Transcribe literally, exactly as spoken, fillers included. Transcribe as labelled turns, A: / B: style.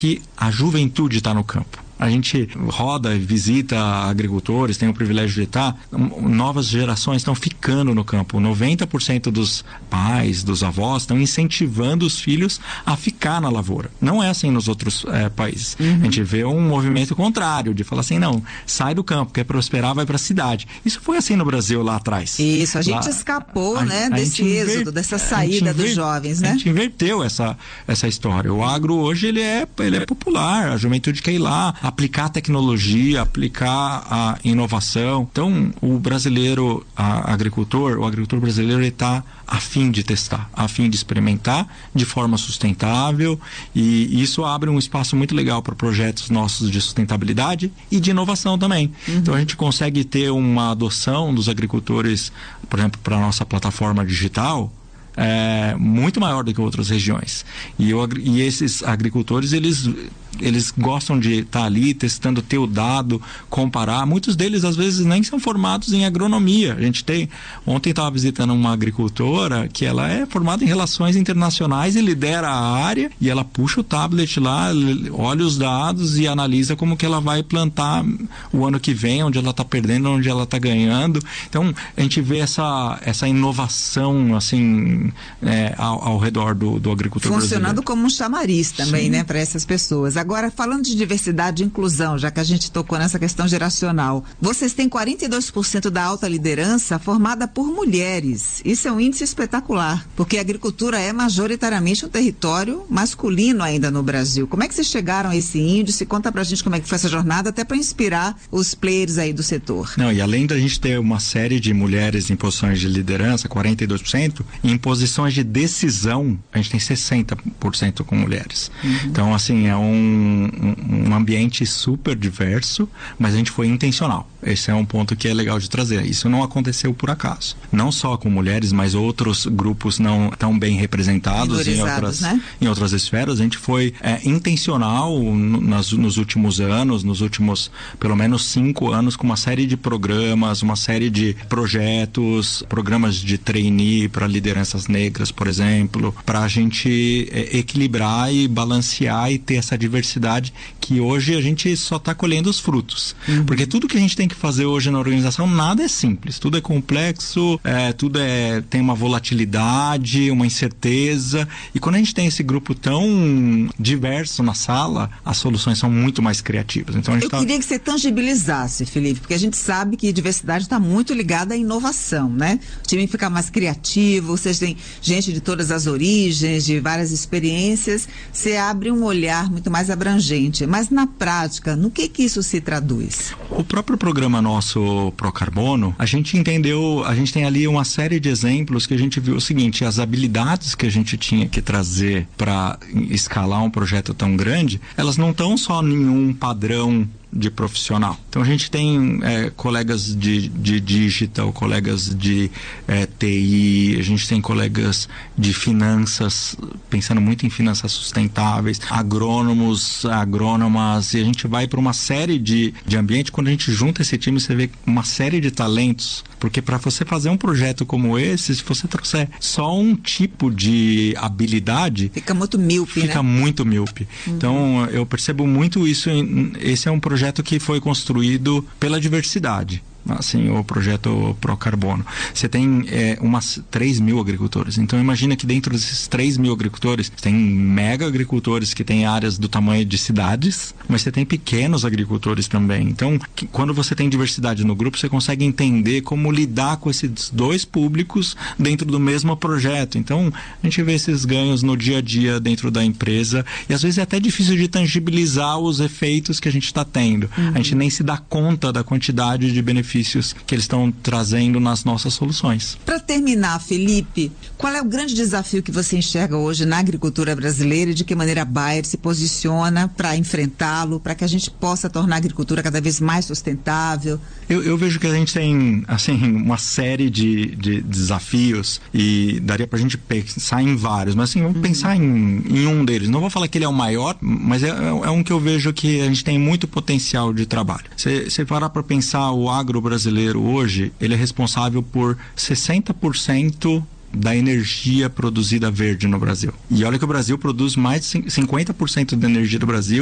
A: que a juventude está no campo. A gente roda, visita agricultores, tem o privilégio de estar, novas gerações estão ficando no campo. noventa por cento dos pais, dos avós, estão incentivando os filhos a ficar na lavoura. Não é assim nos outros é, países. Uhum. A gente vê um movimento contrário, de falar assim, não, sai do campo, quer prosperar, vai para a cidade. Isso foi assim no Brasil lá atrás.
B: Isso, a gente
A: lá,
B: escapou,
A: a,
B: né,
A: a
B: desse êxodo, inver... dessa saída inver... dos jovens, né?
A: A gente inverteu essa, essa história. O agro hoje, ele é, ele é popular, a juventude quer ir lá, aplicar tecnologia, aplicar a inovação. Então, o brasileiro, a agricultor, o agricultor brasileiro está a fim de testar, a fim de experimentar de forma sustentável, e isso abre um espaço muito legal para projetos nossos de sustentabilidade e de inovação também. Uhum. Então, a gente consegue ter uma adoção dos agricultores, por exemplo, para a nossa plataforma digital, é muito maior do que outras regiões. E, eu, e esses agricultores, eles, eles gostam de estar ali testando, ter o dado, comparar. Muitos deles, às vezes, nem são formados em agronomia. A gente tem... Ontem estava visitando uma agricultora que ela é formada em relações internacionais e lidera a área, e ela puxa o tablet lá, olha os dados e analisa como que ela vai plantar o ano que vem, onde ela está perdendo, onde ela está ganhando. Então, a gente vê essa, essa inovação, assim... É, ao, ao redor do, do agricultor
B: funcionando
A: brasileiro.
B: Como um chamariz também, né, para essas pessoas. Agora, falando de diversidade e inclusão, já que a gente tocou nessa questão geracional, vocês têm quarenta e dois por cento da alta liderança formada por mulheres. Isso é um índice espetacular, porque a agricultura é majoritariamente um território masculino ainda no Brasil. Como é que vocês chegaram a esse índice? Conta pra gente como é que foi essa jornada, até para inspirar os players aí do setor.
A: Não, e além da gente ter uma série de mulheres em posições de liderança, quarenta e dois por cento, em posições de decisão, a gente tem sessenta por cento com mulheres. Uhum. Então, assim, é um, um, um ambiente super diverso, mas a gente foi intencional. Esse é um ponto que é legal de trazer. Isso não aconteceu por acaso. Não só com mulheres, mas outros grupos não tão bem representados em outras, né? em outras esferas. A gente foi é, intencional no, nas, nos últimos anos, nos últimos pelo menos cinco anos, com uma série de programas, uma série de projetos, programas de trainee para lideranças negras, por exemplo, para a gente é, equilibrar e balancear e ter essa diversidade que hoje a gente só está colhendo os frutos. Uhum. Porque tudo que a gente tem que fazer hoje na organização, nada é simples, tudo é complexo, é, tudo é, tem uma volatilidade, uma incerteza, e quando a gente tem esse grupo tão diverso na sala, as soluções são muito mais criativas. Então, a gente
B: Eu
A: tá...
B: queria que você tangibilizasse, Felipe, porque a gente sabe que diversidade está muito ligada à inovação, né? O time fica mais criativo, vocês têm gente de todas as origens, de várias experiências, você abre um olhar muito mais abrangente, mas na prática, no que que isso se traduz?
A: O próprio programa nosso Procarbono, a gente entendeu, a gente tem ali uma série de exemplos que a gente viu o seguinte: as habilidades que a gente tinha que trazer para escalar um projeto tão grande, elas não estão só em um padrão de profissional. Então a gente tem é, colegas de, de digital, colegas de é, T I, a gente tem colegas de finanças, pensando muito em finanças sustentáveis, agrônomos, agrônomas, e a gente vai para uma série de, de ambientes. Quando a gente junta esse time, você vê uma série de talentos, porque para você fazer um projeto como esse, se você trouxer só um tipo de habilidade,
B: fica muito míope,
A: fica
B: né?
A: muito míope. Uhum. Então eu percebo muito isso, em, esse é um projeto projeto que foi construído pela diversidade. Assim, o projeto Procarbono. Você tem é, umas três mil agricultores. Então imagina que dentro desses três mil agricultores, tem mega agricultores que têm áreas do tamanho de cidades, mas você tem pequenos agricultores também. Então, que, quando você tem diversidade no grupo, você consegue entender como lidar com esses dois públicos dentro do mesmo projeto. Então, a gente vê esses ganhos no dia a dia dentro da empresa, e às vezes é até difícil de tangibilizar os efeitos que a gente está tendo. Uhum. A gente nem se dá conta da quantidade de benefícios que eles estão trazendo nas nossas soluções.
B: Para terminar, Felipe, qual é o grande desafio que você enxerga hoje na agricultura brasileira e de que maneira a Bayer se posiciona para enfrentá-lo, para que a gente possa tornar a agricultura cada vez mais sustentável?
A: Eu, eu vejo que a gente tem assim, uma série de, de desafios, e daria para a gente pensar em vários, mas assim, vamos uhum. pensar em, em um deles. Não vou falar que ele é o maior, mas é, é um que eu vejo que a gente tem muito potencial de trabalho. Você parar para pensar, o agro brasileiro hoje, ele é responsável por sessenta por cento da energia produzida verde no Brasil. E olha que o Brasil produz mais de cinquenta por cento da energia do Brasil